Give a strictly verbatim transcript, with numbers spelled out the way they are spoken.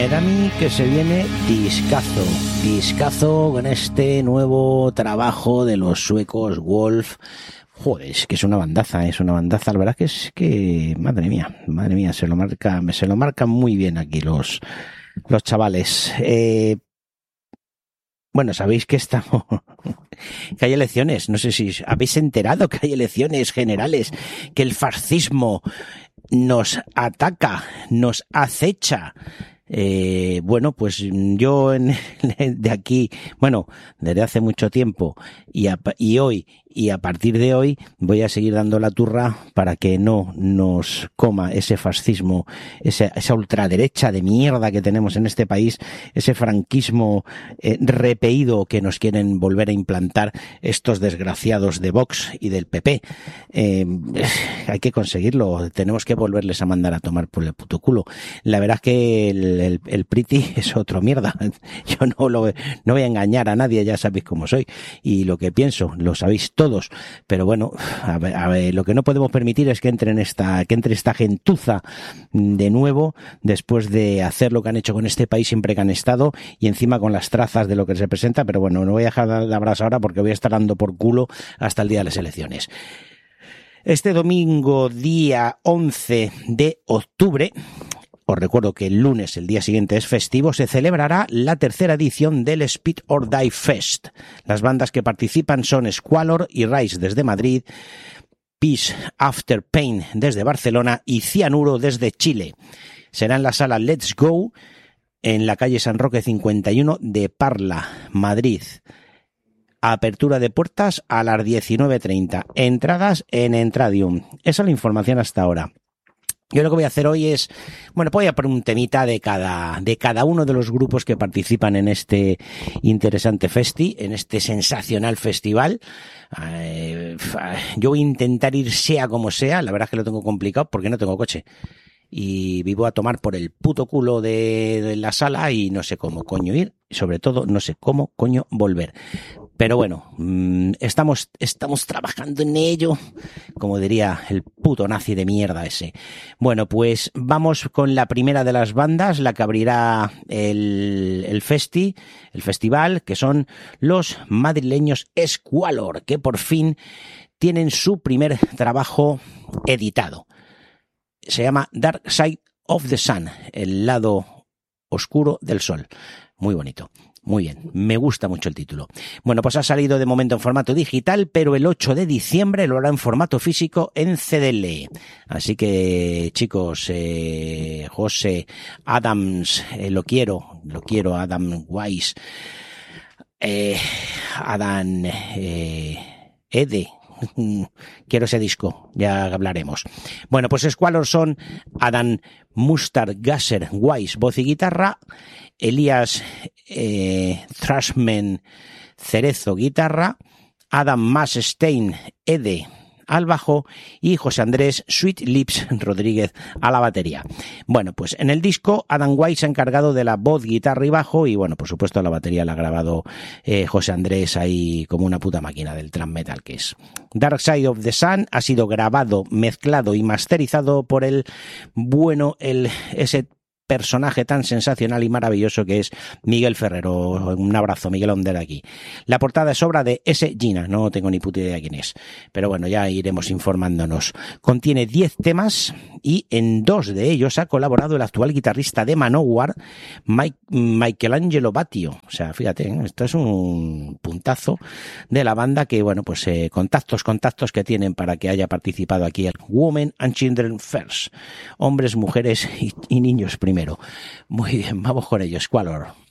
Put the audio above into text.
me da a mí que se viene discazo, discazo con este nuevo trabajo de los suecos Wolf. Joder, es que es una bandaza, es una bandaza, la verdad que es que, madre mía, madre mía, se lo marca, se lo marcan muy bien aquí los, los chavales. Eh, bueno, sabéis que estamos, que hay elecciones, no sé si habéis enterado que hay elecciones generales, que el fascismo nos ataca, nos acecha. Eh, bueno, pues yo en, de aquí, bueno, desde hace mucho tiempo y, a, y hoy y a partir de hoy voy a seguir dando la turra para que no nos coma ese fascismo, esa, esa ultraderecha de mierda que tenemos en este país, ese franquismo eh, repeído que nos quieren volver a implantar estos desgraciados de Vox y del P P. Eh, hay que conseguirlo, tenemos que volverles a mandar a tomar por el puto culo. La verdad es que el, el, el Priti es otro mierda. Yo no lo no voy a engañar a nadie, ya sabéis cómo soy y lo que pienso, lo sabéis todos, pero bueno, a ver, a ver, lo que no podemos permitir es que entre en esta, que entre esta gentuza de nuevo, después de hacer lo que han hecho con este país siempre que han estado, y encima con las trazas de lo que se presenta, pero bueno, no voy a dejar de hablar ahora porque voy a estar dando por culo hasta el día de las elecciones. Este domingo, día once de octubre, os recuerdo que el lunes, el día siguiente es festivo, se celebrará la tercera edición del Speed or Die Fest. Las bandas que participan son Squalor y Rise desde Madrid, Peace After Pain desde Barcelona y Cianuro desde Chile. Será en la sala Let's Go, en la calle San Roque cincuenta y uno de Parla, Madrid. Apertura de puertas a las diecinueve treinta. Entradas en Entradium. Esa es la información hasta ahora. Yo lo que voy a hacer hoy es, bueno, voy a poner un temita de cada, de cada uno de los grupos que participan en este interesante festi, en este sensacional festival. Eh, yo voy a intentar ir sea como sea, la verdad es que lo tengo complicado porque no tengo coche. Y vivo a tomar por el puto culo de, de la sala y no sé cómo coño ir, y sobre todo no sé cómo coño volver. Pero bueno, mmm, estamos, estamos trabajando en ello, como diría el puto nazi de mierda ese. Bueno, pues vamos con la primera de las bandas, la que abrirá el, el festi, el festival, que son los madrileños Squalor, que por fin tienen su primer trabajo editado. Se llama Dark Side of the Sun, el lado oscuro del sol. Muy bonito. Muy bien, me gusta mucho el título. Bueno, pues ha salido de momento en formato digital, pero el ocho de diciembre lo hará en formato físico en C D L. Así que, chicos, eh, José Adams, eh, lo quiero, lo quiero, Adam Weiss, eh, Adam, eh, Ede, quiero ese disco, ya hablaremos. Bueno, pues Squalor son Adam Mustard Gasser Weiss, voz y guitarra, Elías eh, Thrashman Cerezo, guitarra, Adam Masstein Ede al bajo y José Andrés Sweet Lips Rodríguez a la batería. Bueno, pues en el disco Adam Weiss se ha encargado de la voz, guitarra y bajo y bueno, por supuesto la batería la ha grabado eh, José Andrés ahí como una puta máquina del thrash metal que es. Dark Side of the Sun ha sido grabado, mezclado y masterizado por el bueno, el ese personaje tan sensacional y maravilloso que es Miguel Ferrero. Un abrazo, Miguel Onder, aquí. La portada es obra de S. Gina, no tengo ni puta idea quién es, pero bueno, ya iremos informándonos. Contiene diez temas y en dos de ellos ha colaborado el actual guitarrista de Manowar, Mike, Michelangelo Batio. O sea, fíjate, esto es un puntazo de la banda que, bueno, pues eh, contactos, contactos que tienen para que haya participado aquí el Women and Children First. Hombres, mujeres y, y niños primero. Muy bien, vamos con ello, Squalor.